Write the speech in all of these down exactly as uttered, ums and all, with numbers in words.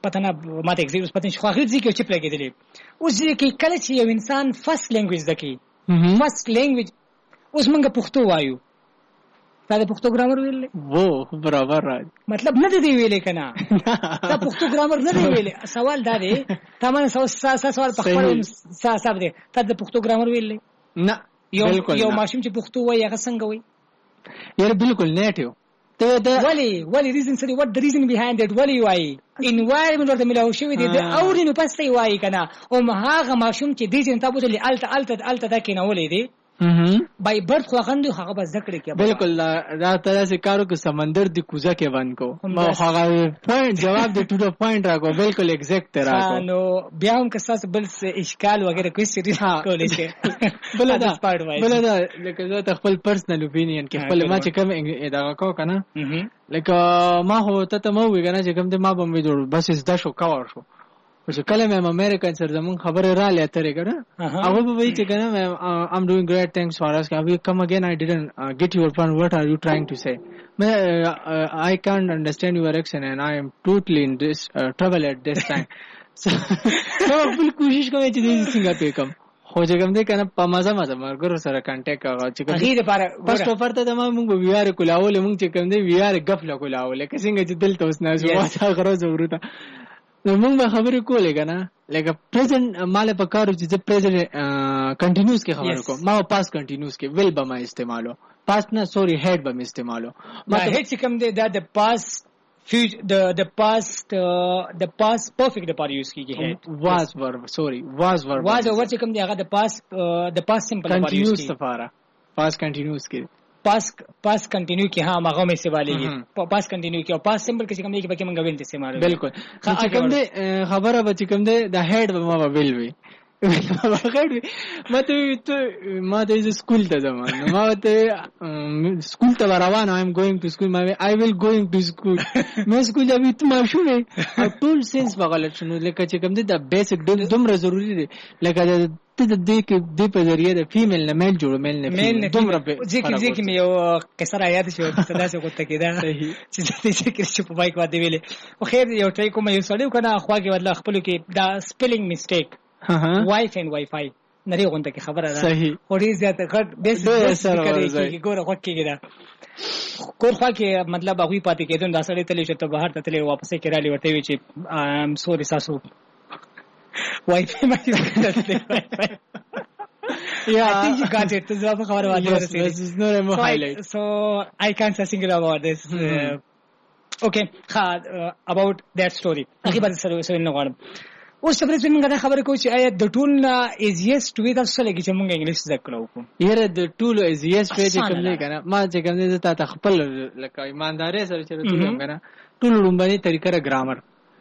پته نه ماته اگزیکټ اوس پته نشي خو هغه ځکه چې پلګېدلې اوس چې کله چې یو انسان فرست لینګویج دکی فرست لینګویج اوس موږ پښتو وایو دا د پښتو ګرامر ویلې وو برابر راځي مطلب نه دی ویلې کنه دا پښتو ګرامر نه دی ویلې سوال دا دی تمام سوال په خپل حساب دی ته د پښتو ګرامر ویلې نه یو یو ماشوم چې پښتو وایي هغه څنګه وایي یاره بالکل نیټیو ته دا ولی ولی ریزن سری what the reason behind it ولی وایي environment ورته ملاو شوی دی د اورینو پسې وایي کنه او هغه ماشوم چې دې چې تاسو ته الته الته الته دا کې نه ولې دی بای برد خو غندو هغه بس ذکر کې بالکل را ته سے کارو کې سمندر دی کوزه کې ون کو ما هغه پوینټ جواب دی ټو د پوینټ راکو بالکل ایگزیکټ راکو نو بیا هم که تاسو بل اشکال وغیرہ کوئی سری کولای شي بل دا بل دا لکه زه خپل پرسنل اپینین کې خپل ما چې کوم دا کو کنه لکه ما هو ته مو وی کنه چې کوم ته ما به مې جوړ بس زدا شو کاور شو چې کله مې امریکن سره زمون خبره را لته کړه هغه به وی چې کنه مې I'm doing great thanks for asking we come again I didn't uh, get your point what are you trying to say me uh, I can't understand your accent and I am totally in this uh, trouble at this time so نو خپل کوشش کوم چې دې څنګه پیکم خو چې کوم دې کنه په مزه مزه مرګرو سره کانټیکټ کاوه چې کوم هغه لپاره پښتو فرته د ما موږ ویار کولاول موږ چې کوم دې ویار غفله کولاول که څنګه چې دلته اوس نه شو واسه غره ضرورت نو موږ به خبرې کولې کنه لکه پریزنت مال په کارو چې پریزنت کنټینیوس کې خبرې کوم ما پاس کنټینیوس کې ویل به ما استعمالو پاس نه سوري هډ به ما استعمالو ما هډ چې کوم دی دا د پاس the the past uh, the past perfect لپاره یوز کیږي was verb sorry was verb was over چې کوم دی هغه د past uh, the past simple لپاره یوز کیږي continuous لپاره past continuous کې past past continue کې ها هغه مې سوالېږي past continue کې او past simple کې کوم دی کې پکې مونږ ویل استعمال بالکل چې کوم دی خبره به چې کوم دی د head به ما ویل وی ما ته ته ما ته سکول ته ځم ما ته سکول ته روان I am going to school my I will going to school ما سکول ته ویت ما شوې ټول سنس بغلط شنو لکه چې کوم دی د بیسیک دومره ضروری دی لکه ته د دې کې د په ذریعہ د فیمیل نه میل جوړ میل نه میل دومره ځکه ځکه مې یو قصه را یاد شو چې دا څه کوته کېده چې دې کې چې په بایک باندې ویلې خو خیر یو ټای کوم یو سړی کنه خو کې بدل خپل کې دا سپیلینګ میسټیک وای فاین وای فای نری غونډه کې خبره ده صحیح اوري زیات غټ بیس کوي ګوره غټ کېږي دا کور خوا کې مطلب هغه پاتې کېدون دا سړی تللی چې ته بهر ته تللی واپس کې را لې ورته وی چې ام سوري ساسو وای فای مې yeah I think you got it this is خبره واضحه this this is not a more highlight so I can't say single about this mm-hmm. uh, okay uh, about that story هغه به سره سره نه غواړم اوس خبرې څنګه دا خبره کوي چې آیا د ټول ایزیست وی تاسو لګی چې مونږ انګلیش زده کړو یاره د ټول ایزیست وی چې کوم نه کنه ما چې کوم نه ته خپل لکه ایمانداري سره چې ټول کنه ټول لومبني طریقه ګرامر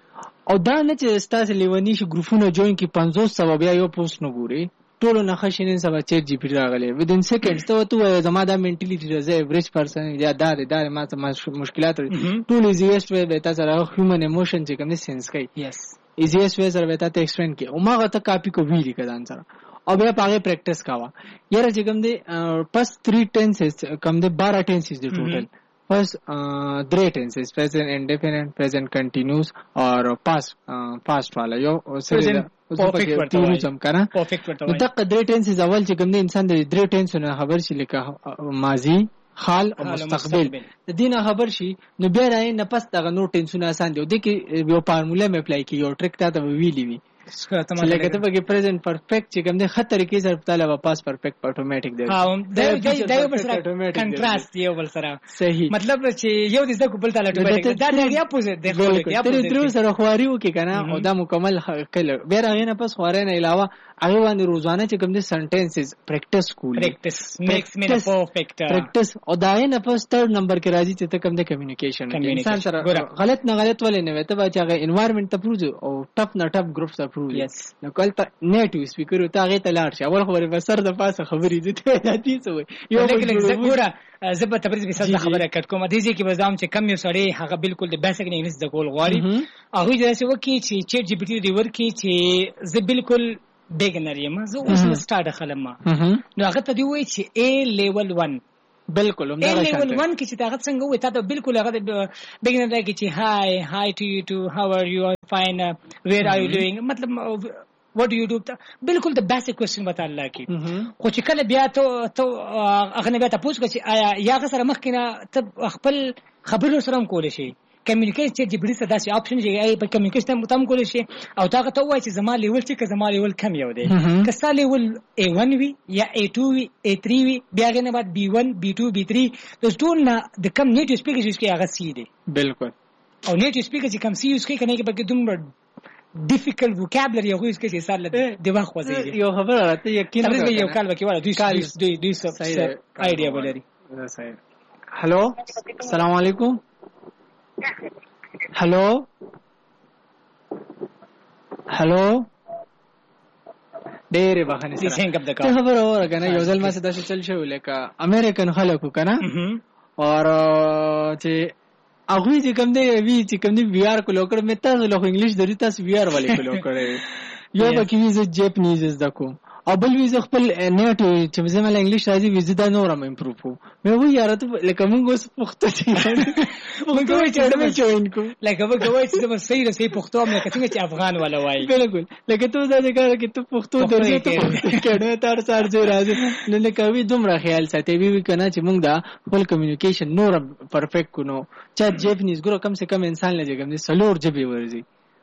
او دا نه چې تاسو لیونی شي ګروپونه جوین کی پنځوس سو بیا یو پوسټ نه ګوري ټول نه خښینې سبا چیټ جی پی راغلی ودین سیکنډز ته تو زما دا منټالیټی راځي ایوریج پرسن یا دا دا ما ته مشکلات ټول ایزیست وی به تاسو راو هیومن ایموشن چې کوم سنس کوي یس ایزیست وی سره وتا ته ایکسپلین کی او ما غته کاپی کو ویلی کدان سره او بیا پاګه پریکټیس کاوه یاره چې کوم دی پس تھری ټینسز کوم دی بارہ ټینسز دی ټوټل first uh, three tenses present indefinite present continuous और past uh, past वाला यो perfect ورته وایي تم کنه perfect ورته وایي دغه three tenses اول چې کوم دی انسان د three tenses نه خبر شي لکه ماضی حال او مستقبل د دینه خبر شي نو بیا راي نه پس دغه نو ټینسونه آسان دی د کې یو فارموله مې اپلای کی یو ټریک ته ویلی وی لکه ته په پریزنت پرفیکٹ چې کوم دی خط طریقې سره پتاله واپس پرفیکٹ اتوماتیک دی ها دا دا یو بل سره کنټراست یو بل سره صحیح مطلب چې یو د څه بل ته اتوماتیک دا د اپوزیټ دی خو دی اپوزیټ درو سره خواريو کې کنه او دا مکمل کله بیا راغی نه پس خوارې نه علاوه هغه باندې روزانه چې کوم دي سنټنسز پریکټیس کول پریکټیس میکس می پرفیکٹ پریکټیس او دا نه پس تھرد نمبر کې راځي چې ته کوم د کمیونیکیشن انسان سره غلط نه غلط ولې نه وته چې هغه انوایرنمنت ته پروز او ټپ نه ټپ ګروپ ته پروز نو کله نیټیو سپیکر ته هغه ته لاړ شي اول خبره به سر د پاسه خبرې دي ته دې څه وي یو لیکل ګوره زبر تبریز به څه خبره کټ کوم دي چې بزام چې کم یو سړی هغه بالکل د بیسیک انګلیش د کول غواړي هغه دې څه وکي چې چیټ جی پی ټی دی ورکی چې زه بالکل بیګنر یم زه اوس نه سٹارټ خلم نو هغه ته دی وای چې A level one بالکل هم دا لیول ون کې چې تاغت څنګه وي تا ته بالکل هغه بګینر راګي چې هاي هاي ټو یو ټو هاو ار یو فاین ویر ار یو ډوینګ مطلب what do you do بالکل د بیسیک کوېسچن وته الله کې خو چې کله بیا ته ته هغه نه بیا تاسو کې چې آیا یا غسر مخ کې نه ته خپل خبرو سره کول شي کمیونیکیشن چې بډی صدا سي اپشن چې ای په کمیونیکیشن متم کول شي او تاغه ته وایي چې زما لیول چې که زما لیول کم یو دی که ستا لیول اے ون وی یا اے ټو وی اے تھری وی بیا غنه بعد بی ون بی ټو بی تھری د ټول نه د کم نیټیو سپیکر چې هغه سی دی بالکل او نیټیو سپیکر چې کم سی یوز کوي کنه کې پکې دومره ډیفیکلټ وکابلری یو یوز کوي چې سره د دماغ خوځي یو خبره راته یقینا تاسو یو کال وکي ولا دوی دوی دوی څه آیډیا ولري صحیح هالو السلام علیکم هلو هلو ډېرې بخښنې سره څه خبره وره که نه یو ځل ما څه داسې چل شوی لکه امریکن خلکو که نه اور چې هغوی چې کوم دی وي چې کوم دی وي آر کولو کړی مې تاسو له خو انګلیش دري تاسو وي آر ولې کولو کړی یو پکې وي زه جیپنیز زده کوم او بل وی زه خپل نیټ چې زه مله انګلیش راځي وی زه دا نورم امپروو کوم مې وی یاره ته لکه موږ اوس پښتو چې موږ کوی چې دمه جوین کو لکه موږ کوی چې زما صحیح رسې پښتو مې کته چې افغان ولا وای بالکل لکه ته دا ځکه چې ته پښتو درځي ته کډه تر سر ځي راځي نه نه کوي دومره خیال ساتي وی کنه چې موږ دا خپل کمیونیکیشن نورم پرفیکټ کو نو چې جیپنیز ګورو کم سے کم انسان لږه کوم سلور جبي ورزي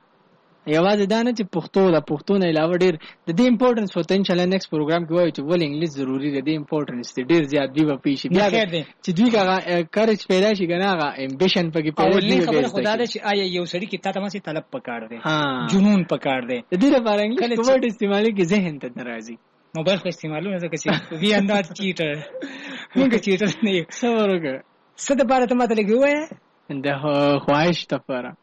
یوازې دا نه چې پښتو د پښتو نه علاوه ډېر د دې امپورټنس وته ان شاء الله نیکسټ پروګرام کې وایي چې ول انګلیش ضروری دی د امپورټنس دی ډېر زیات دی په پیښه بیا چې دوی هغه کارج پیدا شي کنه هغه امبیشن پکې پیدا شي خبره خدا ده چې آیا یو سړی کې تا ته مې طلب پکار دی جنون پکار دی د دې لپاره انګلیش ورډ استعمالي کې ذهن ته ناراضي موبایل خو استعمالونه ځکه چې وی انداز چیټر موږ چیټر نه یو څورګه څه د بار ته ماته لګي وای د خواهش تفره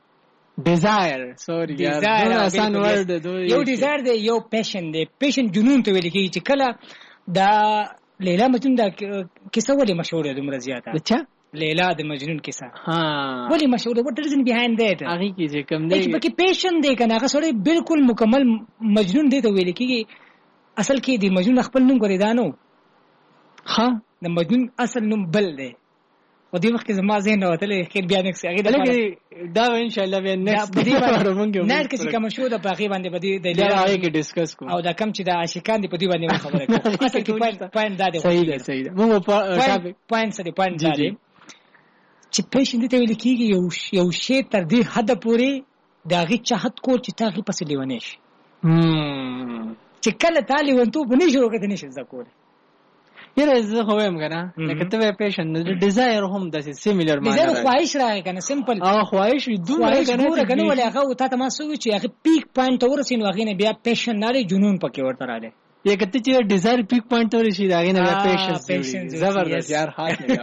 ډیزایر سوري یار آسان ورډ یو ډیزایر دی یو پیشن دی پیشن جنون ته ویل کیږي چې کله دا لیلا مجنون دا کیسه ولې مشهور ده دومره زیاته اچھا لیلا د مجنون کیسه ها ولې مشهور ده وات ریزن بیهایند دیٹ هغه کی چې کوم دی چې پیشن دی کنه هغه سره بالکل مکمل مجنون دی ته ویل کیږي اصل کې دی مجنون خپل نوم غوړي دانو ها د مجنون اصل نوم بل دی و دې وخت کې زما ذهن راوتلې خیر بیا نکس هغه دا دا ان شاء الله بیا نکس په دې باندې نه کې کوم شو د باقي باندې باندې د لیلا هغه کې ډیسکس کوم او دا کم چې د عاشقان دی په دې باندې خبره کوم اصل کې پوینټ پوینټ دا دی صحیح ده صحیح ده موږ په پوینټ سره پوینټ دا دی چې پیشن دې ته ویل کېږي یو یو شی تر دې حد پورې دا غي چاحت کو چې تاغي پسې لیونې شي چې کله تالي ونتو بنې شروع کړي نشي ځکول یره زه خو هم کنه لکه ته پیشن ډیزایر هم د سیمیلر معنی ډیزایر خواهش راغی کنه سمپل او خواهش دومره کنه کنه ولې هغه ته ما سوي چې هغه پیک پوینټ ورسین واغې نه بیا پیشن نه جنون پکې ورته راځي یا کته چې ډیزایر پیک پوینټ ورشي راغې نه بیا پیشن زبردست یار هات نه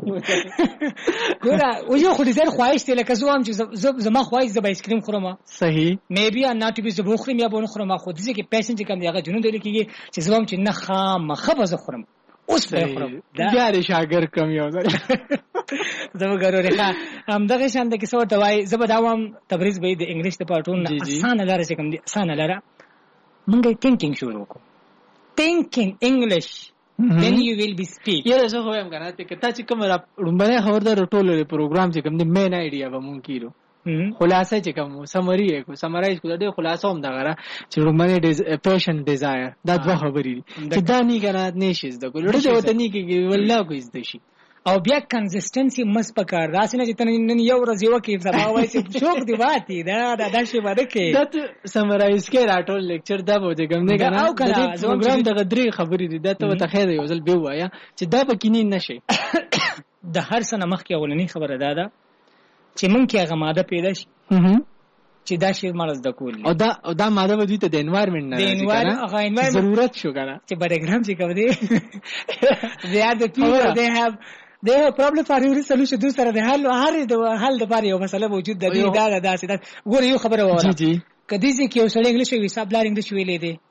ګوره او یو خو ډیزایر خواهش ته لکه زه هم چې زما خواهش د آیسکریم خورم صحیح مې بیا نه ټی بي زه بخورم یا بونه خورم خو دې کې پیشن چې کوم هغه جنون دی لکه چې زه هم چې نه خام خبره زه خورم اوس به خورم بیا ری شاګر کم یو ځل زه وګورم ښه هم دغه شان د کیسو توای زه به داوم تبریز به د انګلیش د پټون اسانه لاره چې کوم دي اسانه لاره مونږه ټینکینګ شروع وکړو ټینکینګ انګلیش then you will be speak یره زه خو هم کنه ته کته چې کوم را رومبنه خبردار ټولو پروګرام چې کوم دی مین ایډیا به مونږ کیرو خلاصه چې کوم سمری کو سمرایز کو د خلاصو هم دغه چې رومانه پیشن ډیزایر دا دوه خبرې دي چې دا نه کنه نشي د کول ورته وته نه کیږي والله کو زده شي او بیا کنسیستنسي مس پکار راس نه چې نن یو ورځ یو کې سبا وای چې شوق دی واتی دا دا د شی باندې کې دا سمرایز کې راټول لیکچر دا به د کوم نه کنه او کنه پروګرام دغه درې خبرې دي دا ته ته خیر یو ځل به وایا چې دا پکې نه نشي د هر سنه مخ کې اولنی خبره ده دا چې مونږ کې هغه ماده پیدا شي چې دا شی مرز د کول او دا او دا ماده به دوی ته د انوایرنمنت نه د انوایرنمنت ضرورت شو کنه چې بډګرام چې کوم دی they are the people they have they have problem for your solution دوی سره د حل هر د حل د لپاره یو مسله موجود ده دا دا دا ګور یو خبره وره جی جی کدی چې یو سړی انګلیش وی حساب لار انګلیش ویلې دی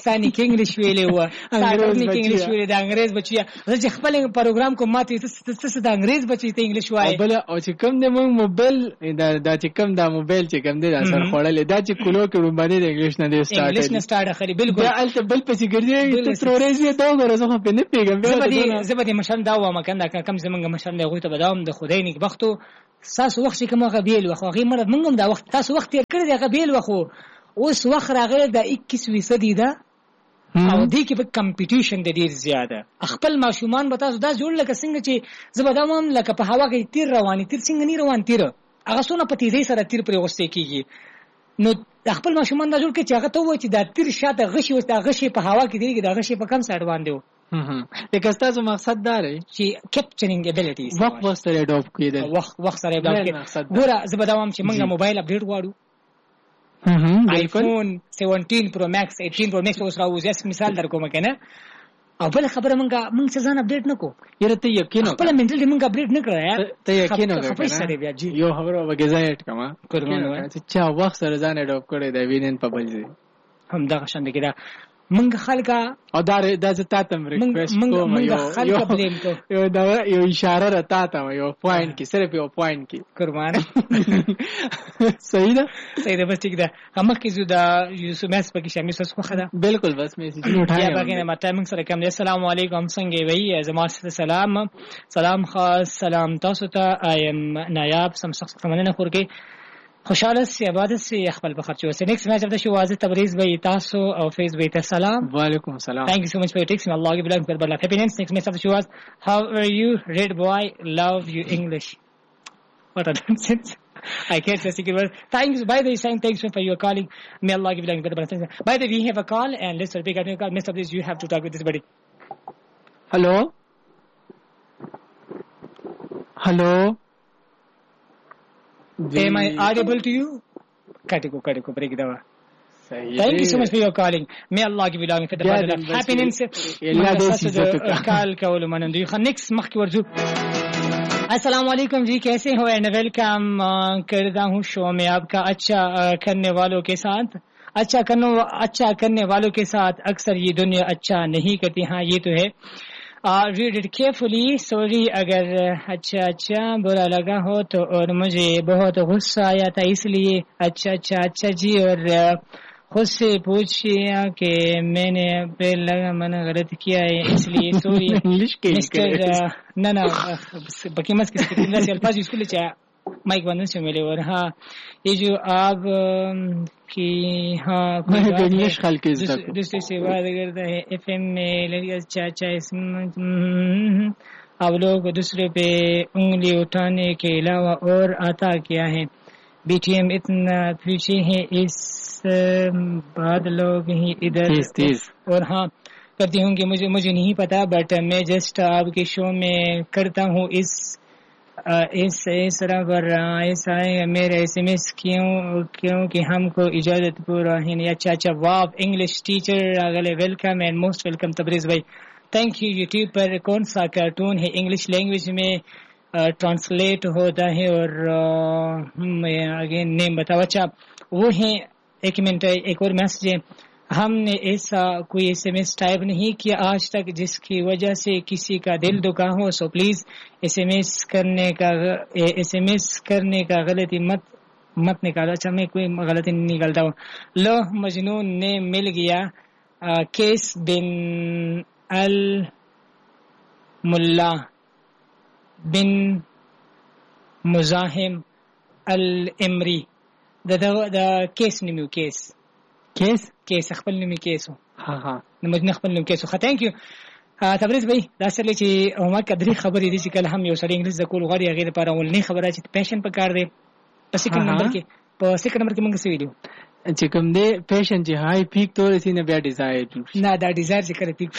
پاکستاني کې انګلیش ویلې و ساګرني کې انګلیش ویلې د انګريز بچي زه چې خپل پروګرام کوم ماته څه د انګريز بچي ته انګلیش وایي بل او چې کوم د موږ موبایل دا د چې کوم دا موبایل چې کوم دی دا سر خړلې دا چې کلو کې رومباني د انګلیش نه دی سٹارټ انګلیش نه سٹارټ اخري بالکل دا الته بل پسې ګرځي ته ترورېږي دا غره زه په نه پیګم زبدي زبدي مشان دا و مکنه کم زمونږ مشان له غوته بداوم د خدای نیک بختو تاسو وخت چې کوم غبیل وخو غي مرد منګم دا وخت تاسو وخت تیر کړی دی غبیل وخو اوس وخت راغلی د اکیس فیصد ده او دې کې په کمپټیشن د ډیر زیاده خپل ماشومان به تاسو دا جوړ لکه څنګه چې زبدامم لکه په هوا کې تیر رواني تیر څنګه نه روان تیر هغه سونه په تیزی سره تیر پرې وسته کیږي نو خپل ماشومان دا جوړ کې چې هغه ته وایي چې دا تیر شاته غشي وسته غشي په هوا کې دیږي دا غشي په کم ساډ باندې و لکه تاسو مقصد دا دی چې کیپچرینګ ابیلیټیز وخت وخت سره اډاپټ کیدل وخت وخت سره اډاپټ کیدل ګوره زبدامم چې موږ موبایل اپډیټ غواړو آیفون سیونټین پرو ماکس ایټین پرو ماکس اوس راوځي اس مثال درکوم کنه او بل خبره مونږه مونږ څه ځان اپډیټ نکو یره ته یقین خپل منټل مونږ اپډیټ نه کړی یار ته یقین خپل سره بیا جی یو خبره وګزایټ کما قربانو چې چا وخت سره ځان اډاپټ کړی دی وینن په بل ځای هم دا شاند کېدا مونږ خلګه او دا د زتا تم ریکوست کوم مونږ خلګه بلیم کو یو دا یو اشاره راته تا یو پوینټ کې صرف یو پوینټ کې قربانه صحیح ده صحیح ده بس ٹھیک ده هم کې زو دا یوسف مس پکې شامل څه خو ده بالکل بس میسج اٹھایا یا باقي نه ماته موږ سره کوم السلام علیکم څنګه وی زما سلام سلام خاص سلام تاسو ته ایم نایاب سم شخص مننه خورګي خوشاله سی آباد سی خپل بخیر چوسه نیکسٹ میچ افته شو واځه تبریز به تاسو او فیس به ته سلام وعلیکم السلام thank you so much for your text may allah give you good luck happiness next match of the show was how are you red boy love you english what a nonsense I can't say secret word thanks by the way saying thanks for your calling may allah give you good luck by the way we have a call and let's repeat again call mister please you have to talk with this buddy hello hello am I audible to you katiko katiko break dawa thank you so much for your calling may allah give you long for the bad of happiness illa dosi call kawul manandu next مخکی ورجو السلام علیکم جی کیسے ہو اینڈ ویلکم کرتا ہوں شو میں آپ کا اچھا کرنے والوں کے ساتھ اچھا کرنے اچھا کرنے والوں کے ساتھ اکثر یہ دنیا اچھا نہیں کرتی ہاں یہ تو ہے read it carefully sorry اگر اچھا اچھا برا لگا ہو تو اور مجھے بہت غصہ آیا تھا اس لیے اچھا اچھا اچھا جی اور خود سے پوچھیا کہ میں نے پہلے لگا میں نے غلط کیا ہے اس لیے سوری مسٹر نہ نہ باقی مس کس کے الفاظ اس کو لے چاہے مائک بند سے ملے اور ہاں یہ جو آپ کی ہاں انگلش خال کے دوسرے سے بات کرتا ہے ایف ایم میں لڑکی اچھا اچھا اس آپ لوگ دوسرے پہ انگلی اٹھانے کے علاوہ اور آتا کیا ہے بی ٹی ایم اتنا پیچھے ہے اس بعد لوگ ہی ادھر اور ہاں کرتی ہوں کہ مجھے مجھے نہیں پتا بٹ میں جسٹ آپ کے شو میں کرتا ہوں اس اس اس طرح پر ایسا ہے میرے ایس ایم ایس کیوں کیونکہ ہم کو اجازت پورا ہے نہیں اچھا اچھا واو انگلش ٹیچر اگلے ویلکم اینڈ موسٹ ویلکم تبریز بھائی تھینک یو یوٹیوب پر کون سا کارٹون ہے انگلش لینگویج میں ٹرانسلیٹ ہوتا ہے اور اگین نیم بتاؤ اچھا وہ ہے ایک منٹ ایک اور میسج ہے ہم نے ایسا کوئی ایس ایم ایس ٹائپ نہیں کیا آج تک جس کی وجہ سے کسی کا دل دکھا ہو سو پلیز ایس ایم ایس کرنے کا ایس ایم ایس کرنے کا غلطی مت مت نکالا اچھا میں کوئی غلطی نہیں نکالتا ہوں لو مجنون نے مل گیا کیس بن الملا بن مزاحم الامری دا دا کیس نیمو کیس کیس کیس خپل نیمه کیسو ها ها نو موږ خپل نیمه کیسو ها ثانک یو تبریز بھائی دا سره چې ما کدري خبرې دي چې کله هم یو سره انګلیس د کول غواړي هغه لپاره ولني خبره چې پیشن په کار دی په سیکنډ نمبر کې په سیکنډ نمبر کې موږ څه ویلو چې کوم دی پیشن چې هاي پیک تور سي نه بیا ډیزایر نه دا ډیزایر چې کړی پیک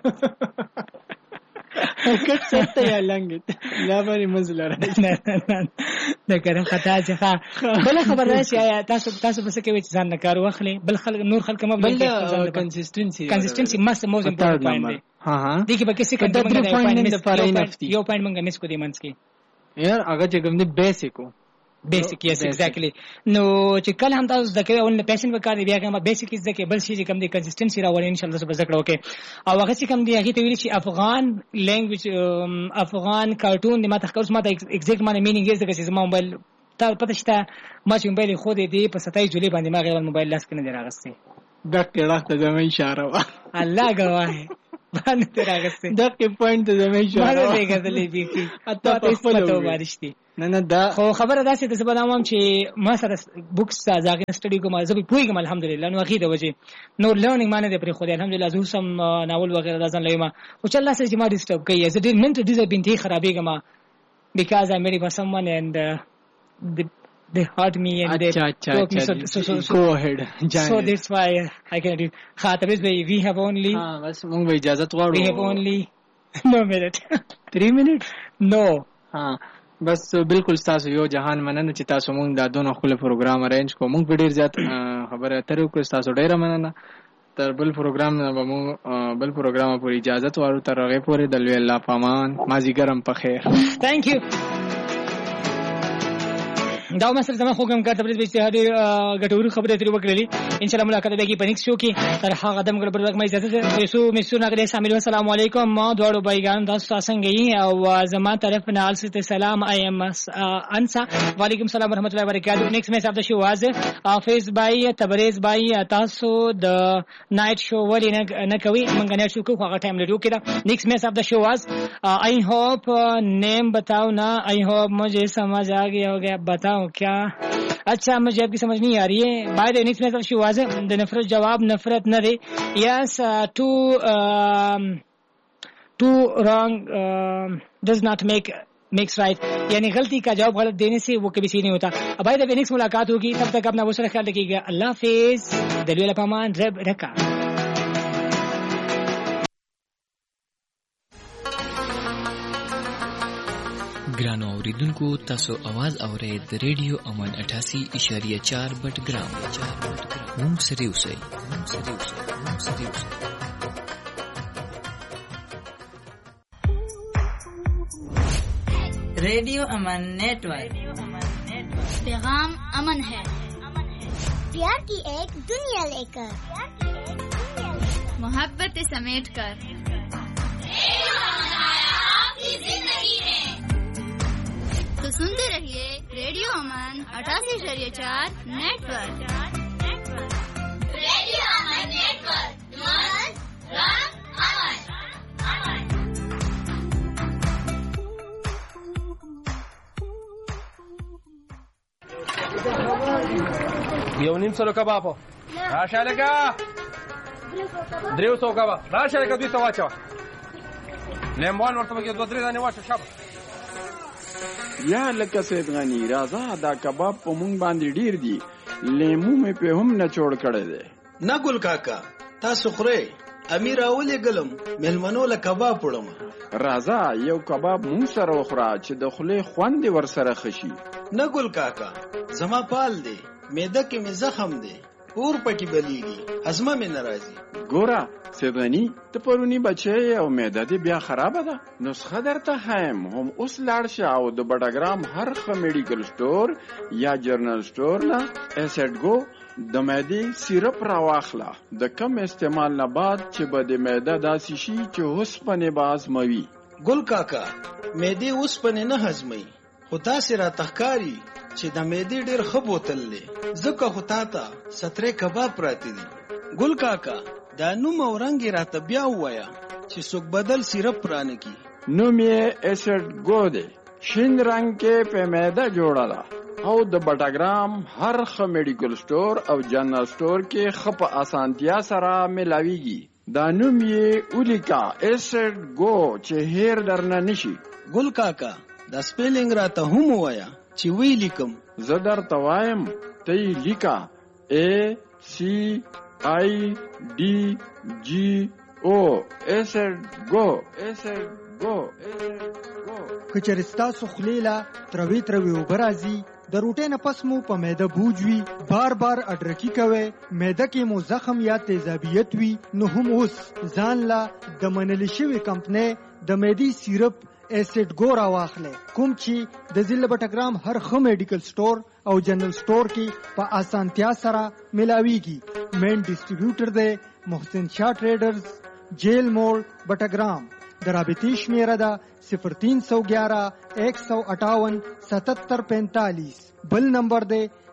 کټ څه یا لنګ لا باندې مزل راځي نه نه دا کړه خطا چې ها بل خبر راشي تاسو تاسو بس کې وځ ځان کار واخلې بل خلک نور خلک مې بل کنسستنسي کنسستنسي ماست موز امپورټنت پوینټ دی ها ها دغه به کیسه کنده پوینټ د پاره نفتی یو پوینټ مونږ مس کو دی منځ کې یار هغه چې کوم دی بیسیکو بیسیک یس ایگزیکټلی نو چې کله هم تاسو د کوي اول پیشن وکړي بیا کوم بیسیک از د کې بل شي کوم دی کنسیستنسي راوړي ان شاء الله به ذکر وکړي او هغه چې کوم دی هغه ته ویل شي افغان لینګویج افغان کارټون د ماته خاص ماته ایگزیکټ معنی مینینګ یې د چې موبایل تا پته شته ما چې موبایل خو دې په ستای جولای باندې ما غیر موبایل لاس کې نه راغسته دغه راته زمي اشاره وا الله گواه باندې تر راغسته دغه پوینټ زمي اشاره ما دې کتلې بي اته په خپل وارشتي نه نه دا خو خبره ده چې د سبا نامم چې ما سره بوکس ځاګه سټډي کوم زه به پويګم الحمدلله نو اخیده وجه نو لرنینګ معنی دې پر خو دې الحمدلله زه سم ناول وغیرہ دا ځان لایما او چې الله سره چې ما ډیسټرب کوي زه ډیر منټ ډیزه بنتي خرابېګم because I married for someone and uh, they, they hurt me and they broke me. So, so, so, so, go ahead. So that's why I cannot do. Khatabis bhai, we have only. हाँ बस मुंग भाई इजाज़त वाड़ो. We have only no minute. Three minutes? No. हाँ बस बिल्कुल तासु यो जहान मनन چې تاسو مونږ دا دونه خپل پروګرام ارینج کو مونږ ډیر زیات خبره ترې کو تاسو ډیر مننه تر بل پروګرام نه مو بل پروګرام پوری اجازه وارو تر هغه پورې د لوی الله پامان مازی ګرم په خیر. Thank you. دا مسله زما خو کوم کار تبلیغ به چې غټوري خبره ترې وکړلې ان شاء الله ملاقات به کی پنیک شو کې تر هغه قدم ګل برګ مې اجازه ده سو مسو نګره شامل السلام علیکم ما دوړو بایګان تاسو څنګه یې او زما طرف نه السته سلام اي ام انسا وعلیکم السلام ورحمت الله وبرکاته. نیکست میس اف د شو واز حافظ بای تبریز بای تاسو د نایټ شو ولی نه کوي مونږ نه شو کوو هغه ټایم لرو کړه. نیکست میس اف د شو واز I hope name बताओ ना आई होप मुझे समझ आ गया हो गया बताओ क्या. अच्छा मुझे आपकी समझ नहीं आ रही है. By the next message show was the नफरत जवाब नफरत न दे. Yes to to wrong does not make makes right यानी गलती का जवाब गलत देने से वो कभी सही नहीं होता. अब बाय द नेक्स्ट मुलाकात होगी तब तक अपना बहुत सारा ख्याल रखिएगा. अल्लाह हाफिज दलवेल पामान रब रखा. ګرانو اوریدونکو تاسو आवाज اورئ د ریډیو امن اٹھاسی اشاریه چار بټ ګرام مونږ سره اوسئ مونږ سره اوسئ مونږ سره اوسئ. रेडियो अमन नेटवर्क पैगाम अमन है प्यार की एक दुनिया लेकर मोहब्बत समेट कर आपकी जिंदगी में तो सुनते रहिए रेडियो अमन अठासी शरीय चार नेटवर्क. रेडियो अमन नेटवर्क یو نیم سلو کبابو راشه لکه دریو سو کباب راشه لکه دوی ته واچوه لیمبان ورته پکې دوه درې دانې واچوه شابه. یا لکه سید غنی راځه دا کباب په مونږ باندې ډیر دي لیمو مې په هم نه چوړ کړی دی. نه ګل کاکا تاسو خورئ امیر اولې ګلم مېلمنو له کباب وړم. راځه یو کباب مونږ سره وخوره چې د خولې خوند ورسره خشي. نه ګل کاکا زما پال دی معده کې مې زخم دی اور پکې بلیږي هضمه مې نه راځي. ګوره سید غنی ته پرونی بچی او معده دې بیا خرابه ده. نسخه درته هم هم اوس لاړ شه او د بډاګرام هر ښه میډیکل سٹور یا جرنل سٹور نه اسید ګو د معدې سیرپ راواخله د کم استعمال نه بعد چې به د معده داسې شي چې اوسپنې به هضموي. ګل کاکا معدې اوسپنې نه هضموي خو تاسې راته ښکاري چې د معدې ډېر ښه بوتل دی ځکه خو تا ته سترې کباب پراته دي. ګل کاکا دا نوم او رنګ یې راته بیا ووایه چې څوک بدل سیرپ رانه کي. نوم یې اسید ګو دی شین رنګ کې په معده جوړه ده او د بټاګرام هر ښه میډیکل سٹور او جنرال سٹور کې ښه په اسانتیا سره ملاویږي. دا نوم یې ولیکه اسید ګو چې هیر درنه نشي. ګل کاکا دا سپیلنګ راته هم ووایه چې وی لیکم. زه درته وایم ته یې لیکه ا سی آی ډي جي او اسید ګو اسید ګو اسید ګو. که چېرې ستاسو خولې له تروې تروې اوبه راځي د روټۍ نه پس مو په معده بوج وي، بار بار اډرکي کوئ، معده کې مو زخم یا تیزابیت وي، نو هم اوس ځان لا د منلي شوي کمپنۍ د معدې سیرپ ایسیډ ګو راواخلئ، کوم چې د ضلع بټګرام هر ښه میډیکل سټور او جنرل سټور کې په اسانتیا سره ملاویږي. مین ډسټریبیوټر دی محسن شاه ټریډرز، جیل موړ بټګرام. د رابطې شمیره ده صفر تین سو گیارہ ایک سو اٹھاون ستتر پینتالیس. بل نمبر دی